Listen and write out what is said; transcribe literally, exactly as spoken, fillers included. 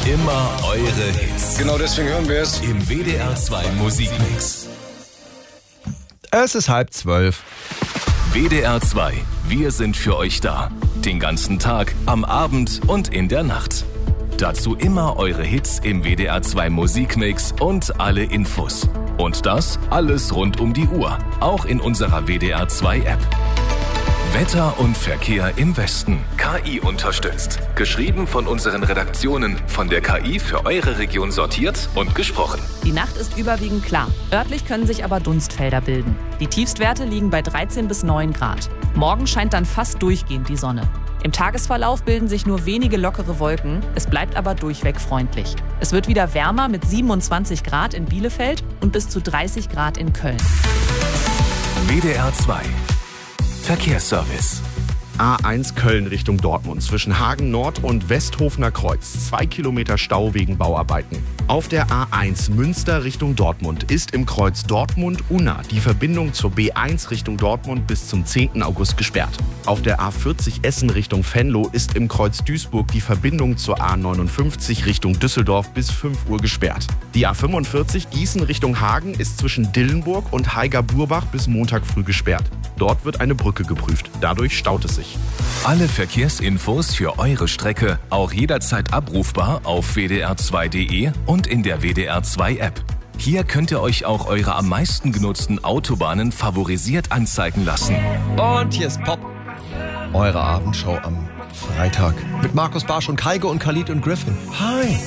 Immer eure Hits. Genau deswegen hören wir es Im W D R zwei Musikmix. Es ist halb zwölf. W D R zwei. Wir sind für euch da. Den ganzen Tag, am Abend und in der Nacht. Dazu immer eure Hits im W D R zwei Musikmix und alle Infos. Und das alles rund um die Uhr. Auch in unserer W D R zwei App. Wetter und Verkehr im Westen. K I unterstützt. Geschrieben von unseren Redaktionen. Von der K I für eure Region sortiert und gesprochen. Die Nacht ist überwiegend klar. Örtlich können sich aber Dunstfelder bilden. Die Tiefstwerte liegen bei dreizehn bis neun Grad. Morgen scheint dann fast durchgehend die Sonne. Im Tagesverlauf bilden sich nur wenige lockere Wolken. Es bleibt aber durchweg freundlich. Es wird wieder wärmer mit siebenundzwanzig Grad in Bielefeld und bis zu dreißig Grad in Köln. W D R zwei. Verkehrsservice. A eins Köln Richtung Dortmund zwischen Hagen Nord und Westhofener Kreuz. Zwei Kilometer Stau wegen Bauarbeiten. Auf der A eins Münster Richtung Dortmund ist im Kreuz Dortmund-Unna die Verbindung zur B eins Richtung Dortmund bis zum zehnten August gesperrt. Auf der A vierzig Essen Richtung Venlo ist im Kreuz Duisburg die Verbindung zur A neunundfünfzig Richtung Düsseldorf bis fünf Uhr gesperrt. Die A fünfundvierzig Gießen Richtung Hagen ist zwischen Dillenburg und Haiger-Burbach bis Montag früh gesperrt. Dort wird eine Brücke geprüft. Dadurch staut es sich. Alle Verkehrsinfos für eure Strecke auch jederzeit abrufbar auf w d r zwei punkt d e und in der W D R zwei App. Hier könnt ihr euch auch eure am meisten genutzten Autobahnen favorisiert anzeigen lassen. Und hier ist Pop. Eure Abendschau am Freitag. Mit Markus Barsch und Kaigo und Khalid und Griffin. Hi.